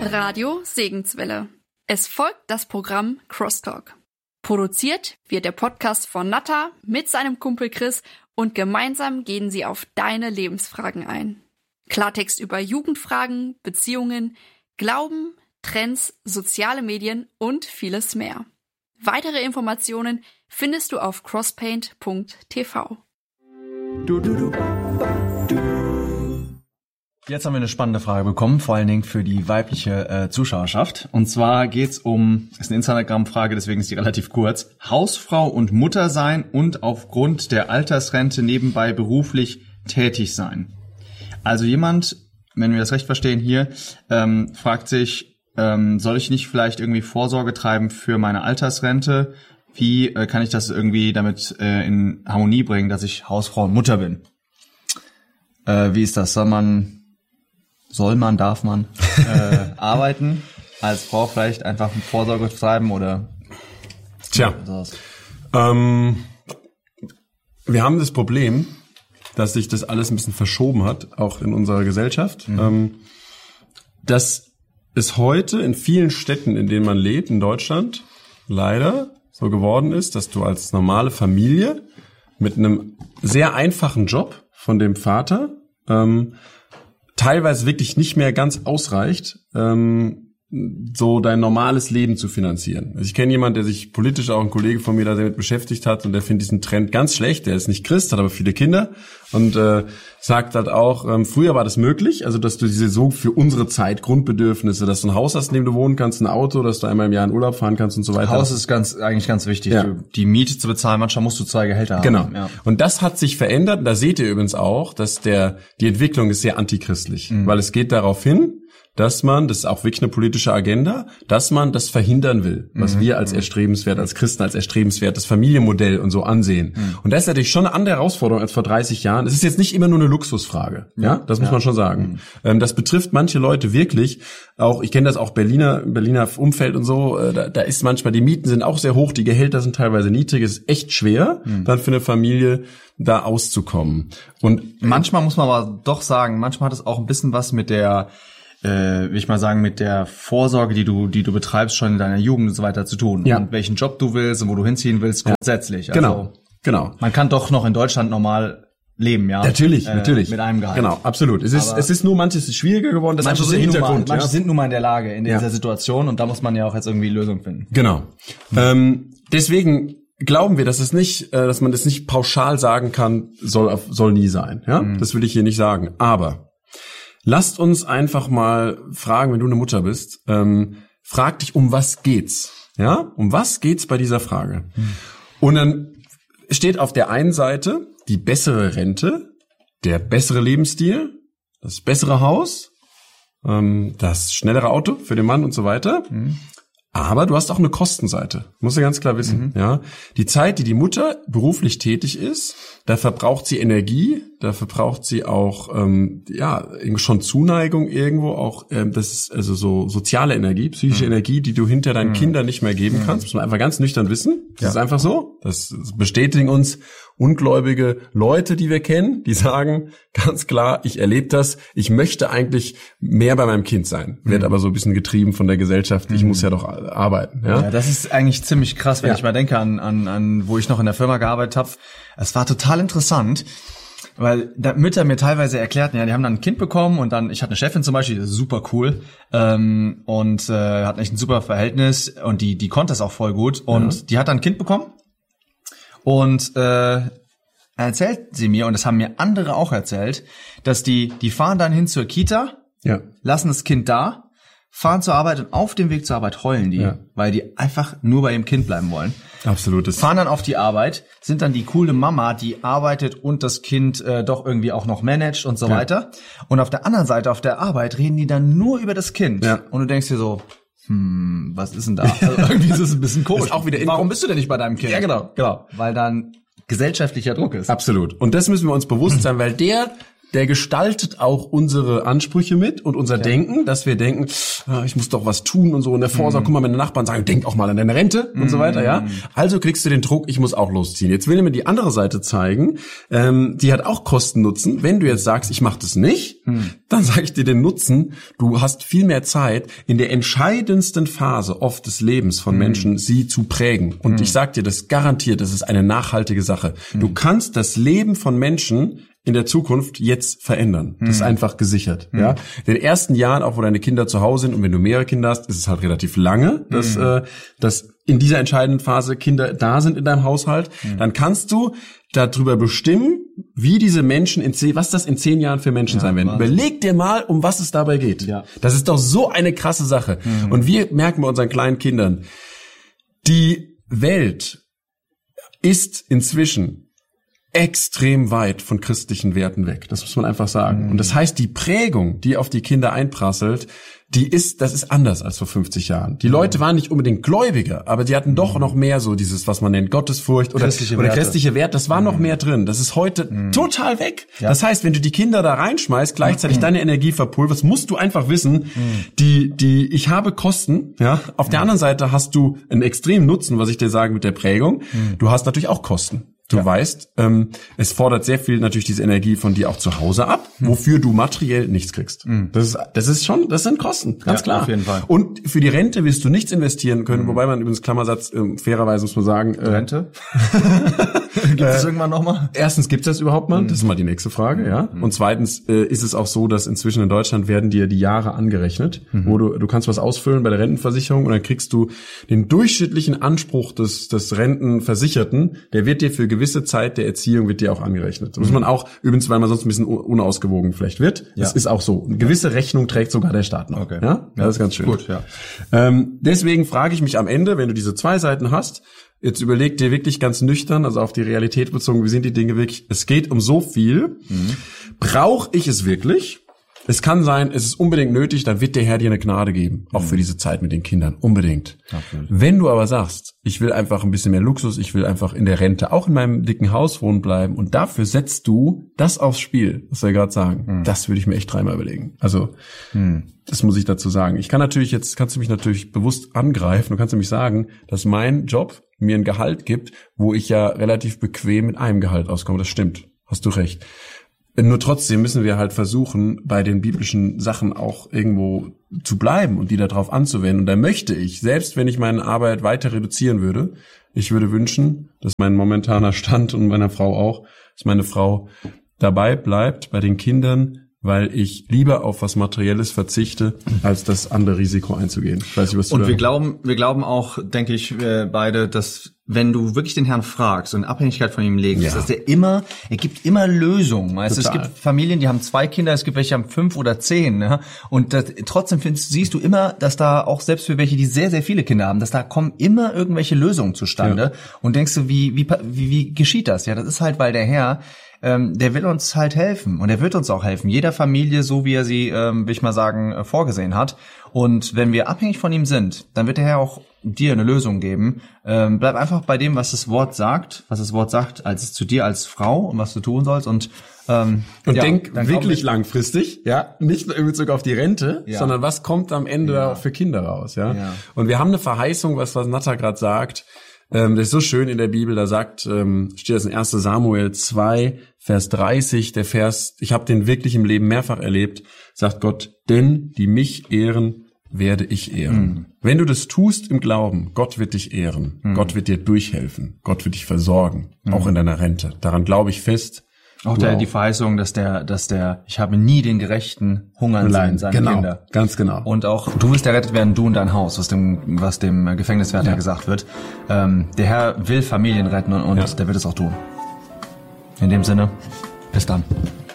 Radio Segenswelle. Es folgt das Programm Crosstalk. Produziert wird der Podcast von Natta mit seinem Kumpel Chris und gemeinsam gehen sie auf deine Lebensfragen ein. Klartext über Jugendfragen, Beziehungen, Glauben, Trends, soziale Medien und vieles mehr. Weitere Informationen findest du auf crosspaint.tv. Jetzt haben wir eine spannende Frage bekommen, vor allen Dingen für die weibliche Zuschauerschaft. Und zwar geht's ist eine Instagram-Frage, deswegen ist die relativ kurz. Hausfrau und Mutter sein und aufgrund der Altersrente nebenbei beruflich tätig sein. Also jemand, wenn wir das recht verstehen hier, fragt sich, soll ich nicht vielleicht irgendwie Vorsorge treiben für meine Altersrente? Wie kann ich das irgendwie damit in Harmonie bringen, dass ich Hausfrau und Mutter bin? Wie ist das? Darf man arbeiten? Als Frau vielleicht einfach Vorsorge treiben oder? Tja, wir haben das Problem, dass sich das alles ein bisschen verschoben hat, auch in unserer Gesellschaft. Dass es heute in vielen Städten, in denen man lebt, in Deutschland, leider so geworden ist, dass du als normale Familie mit einem sehr einfachen Job von dem Vater teilweise wirklich nicht mehr ganz ausreicht, so dein normales Leben zu finanzieren. Also ich kenne jemanden, der sich politisch, auch ein Kollege von mir, da damit beschäftigt hat, und der findet diesen Trend ganz schlecht. Der ist nicht Christ, hat aber viele Kinder und sagt halt auch, früher war das möglich, also dass du diese so für unsere Zeit Grundbedürfnisse, dass du ein Haus hast, in dem du wohnen kannst, ein Auto, dass du einmal im Jahr in Urlaub fahren kannst und so weiter. Haus ist eigentlich ganz wichtig. Ja. Die Miete zu bezahlen, manchmal musst du 2 Gehälter haben. Genau. Ja. Und das hat sich verändert. Da seht ihr übrigens auch, dass die Entwicklung ist sehr antichristlich, weil es geht darauf hin, dass man, das ist auch wirklich eine politische Agenda, dass man das verhindern will, was wir als erstrebenswert, als Christen als erstrebenswertes Familienmodell und so ansehen. Und das ist natürlich schon eine andere Herausforderung als vor 30 Jahren. Es ist jetzt nicht immer nur eine Luxusfrage, ja, das muss man schon sagen. Das betrifft manche Leute wirklich, auch, ich kenne das auch Berliner Umfeld und so, da ist manchmal, die Mieten sind auch sehr hoch, die Gehälter sind teilweise niedrig, es ist echt schwer, dann für eine Familie da auszukommen. Und manchmal muss man aber doch sagen, manchmal hat es auch ein bisschen was mit der will ich mal sagen, mit der Vorsorge, die du betreibst, schon in deiner Jugend und so weiter zu tun. Ja. Und welchen Job du willst und wo du hinziehen willst, grundsätzlich. Also, Genau. Man kann doch noch in Deutschland normal leben, ja. Natürlich. Mit einem Gehalt. Genau, absolut. Es ist nur manches ist schwieriger geworden, das ist der Hintergrund. Manche sind nun mal in der Lage, in dieser Situation, und da muss man ja auch jetzt irgendwie Lösungen finden. Genau. Deswegen glauben wir, dass dass man das nicht pauschal sagen kann, soll nie sein, ja? Das will ich hier nicht sagen. Aber lasst uns einfach mal fragen, wenn du eine Mutter bist, frag dich, um was geht's? Ja? Um was geht's bei dieser Frage? Und dann steht auf der einen Seite die bessere Rente, der bessere Lebensstil, das bessere Haus, das schnellere Auto für den Mann und so weiter. Aber du hast auch eine Kostenseite. Musst du ganz klar wissen, ja. Die Zeit, die Mutter beruflich tätig ist, da verbraucht sie Energie, da verbraucht sie auch, schon Zuneigung irgendwo, auch, das ist also so soziale Energie, psychische Energie, die du hinter deinen Kindern nicht mehr geben kannst. Muss man einfach ganz nüchtern wissen. Das ist einfach so. Das bestätigen uns ungläubige Leute, die wir kennen, die sagen ganz klar, ich erlebe das, ich möchte eigentlich mehr bei meinem Kind sein, wird aber so ein bisschen getrieben von der Gesellschaft, ich muss ja doch arbeiten. Ja, das ist eigentlich ziemlich krass, wenn ich mal denke an wo ich noch in der Firma gearbeitet habe. Es war total interessant, weil Mütter mir teilweise erklärten, ja, die haben dann ein Kind bekommen und dann, ich hatte eine Chefin zum Beispiel, das ist super cool, und hat echt ein super Verhältnis und die konnte das auch voll gut und die hat dann ein Kind bekommen. Und erzählt sie mir, und das haben mir andere auch erzählt, dass die fahren dann hin zur Kita, lassen das Kind da, fahren zur Arbeit und auf dem Weg zur Arbeit heulen die, weil die einfach nur bei ihrem Kind bleiben wollen. Absolut. Fahren dann auf die Arbeit, sind dann die coole Mama, die arbeitet und das Kind doch irgendwie auch noch managt und so weiter. Und auf der anderen Seite, auf der Arbeit, reden die dann nur über das Kind. Ja. Und du denkst dir so, was ist denn da? Also irgendwie ist es ein bisschen komisch. Auch wieder warum bist du denn nicht bei deinem Kind? Ja, genau. Weil dann gesellschaftlicher Druck ist. Absolut. Und das müssen wir uns bewusst sein, weil der der gestaltet auch unsere Ansprüche mit und unser Denken, dass wir denken, ich muss doch was tun und so. Und der Vorsorge, guck mal, meine Nachbarn sagen, denk auch mal an deine Rente und so weiter, ja. Also kriegst du den Druck, ich muss auch losziehen. Jetzt will ich mir die andere Seite zeigen, die hat auch Kosten-Nutzen. Wenn du jetzt sagst, ich mache das nicht, dann sage ich dir den Nutzen, du hast viel mehr Zeit, in der entscheidendsten Phase oft des Lebens von Menschen, sie zu prägen. Und ich sag dir, das garantiert, das ist eine nachhaltige Sache. Du kannst das Leben von Menschen in der Zukunft jetzt verändern. Das ist einfach gesichert. Ja, in den ersten Jahren, auch wo deine Kinder zu Hause sind und wenn du mehrere Kinder hast, ist es halt relativ lange, dass in dieser entscheidenden Phase Kinder da sind in deinem Haushalt. Dann kannst du darüber bestimmen, wie diese Menschen was das in 10 Jahren für Menschen sein werden. Überleg dir mal, um was es dabei geht. Ja. Das ist doch so eine krasse Sache. Und wir merken bei unseren kleinen Kindern, die Welt ist inzwischen extrem weit von christlichen Werten weg. Das muss man einfach sagen. Und das heißt, die Prägung, die auf die Kinder einprasselt, das ist anders als vor 50 Jahren. Die Leute waren nicht unbedingt Gläubiger, aber die hatten doch noch mehr so dieses, was man nennt, Gottesfurcht oder christliche Werte. Das war noch mehr drin. Das ist heute total weg. Ja. Das heißt, wenn du die Kinder da reinschmeißt, gleichzeitig deine Energie verpulverst, musst du einfach wissen, ich habe Kosten, ja. Auf der anderen Seite hast du einen extremen Nutzen, was ich dir sage mit der Prägung. Du hast natürlich auch Kosten. Du weißt, es fordert sehr viel natürlich diese Energie von dir auch zu Hause ab, wofür du materiell nichts kriegst. Das sind Kosten, ganz klar. Auf jeden Fall. Und für die Rente wirst du nichts investieren können, wobei man übrigens Klammersatz, fairerweise muss man sagen, Rente? Gibt es irgendwann nochmal? Erstens, gibt's das überhaupt mal? Das ist mal die nächste Frage, ja. Und zweitens ist es auch so, dass inzwischen in Deutschland werden dir die Jahre angerechnet, wo du kannst was ausfüllen bei der Rentenversicherung und dann kriegst du den durchschnittlichen Anspruch des Rentenversicherten, der wird dir für gewisse Zeit der Erziehung wird dir auch angerechnet. Das muss man auch, übrigens, weil man sonst ein bisschen unausgewogen vielleicht wird. Das ist auch so. Eine gewisse Rechnung trägt sogar der Staat noch. Okay. Ja? Das ist ganz schön. Gut, ja. Deswegen frage ich mich am Ende, wenn du diese 2 Seiten hast, jetzt überleg dir wirklich ganz nüchtern, also auf die Realität bezogen, wie sind die Dinge wirklich? Es geht um so viel. Brauche ich es wirklich? Es kann sein, es ist unbedingt nötig, dann wird der Herr dir eine Gnade geben. Auch für diese Zeit mit den Kindern. Unbedingt. Okay. Wenn du aber sagst, ich will einfach ein bisschen mehr Luxus, ich will einfach in der Rente auch in meinem dicken Haus wohnen bleiben und dafür setzt du das aufs Spiel, was wir gerade sagen, das würde ich mir echt 3-mal überlegen. Also, das muss ich dazu sagen. Kannst du mich natürlich bewusst angreifen. Du kannst nämlich sagen, dass mein Job mir ein Gehalt gibt, wo ich ja relativ bequem mit einem Gehalt auskomme. Das stimmt. Hast du recht. Nur trotzdem müssen wir halt versuchen, bei den biblischen Sachen auch irgendwo zu bleiben und die darauf anzuwenden. Und da möchte ich, selbst wenn ich meine Arbeit weiter reduzieren würde, ich würde wünschen, dass mein momentaner Stand und meiner Frau auch, dass meine Frau dabei bleibt bei den Kindern, weil ich lieber auf was Materielles verzichte, als das andere Risiko einzugehen. Ich weiß nicht, was du und wir glauben auch, denke ich, beide, dass wenn du wirklich den Herrn fragst und in Abhängigkeit von ihm legst, dass er gibt immer Lösungen. Weißt? Es gibt Familien, die haben 2 Kinder, es gibt welche, die haben 5 oder 10. Ne? Und trotzdem siehst du immer, dass da auch selbst für welche, die sehr, sehr viele Kinder haben, dass da kommen immer irgendwelche Lösungen zustande. Und denkst du, wie geschieht das? Ja, das ist halt, weil der Herr der will uns halt helfen und er wird uns auch helfen. Jeder Familie, so wie er sie, will ich mal sagen, vorgesehen hat. Und wenn wir abhängig von ihm sind, dann wird der Herr auch dir eine Lösung geben. Bleib einfach bei dem, was das Wort sagt, als zu dir als Frau und was du tun sollst und denk wirklich langfristig, ja, nicht nur in Bezug auf die Rente, sondern was kommt am Ende für Kinder raus, ja. Und wir haben eine Verheißung, was Natta gerade sagt. Das ist so schön in der Bibel, da steht das in 1. Samuel 2, Vers 30, der Vers, ich habe den wirklich im Leben mehrfach erlebt, sagt Gott, denn die mich ehren, werde ich ehren. Wenn du das tust im Glauben, Gott wird dich ehren, Gott wird dir durchhelfen, Gott wird dich versorgen, auch in deiner Rente. Daran glaube ich fest. Auch die Verheißung, dass ich habe nie den Gerechten hungern sehen, seine Kinder. Ganz genau. Und auch, du wirst errettet werden, du und dein Haus, was dem Gefängniswärter gesagt wird. Der Herr will Familien retten und der wird es auch tun. In dem Sinne, bis dann.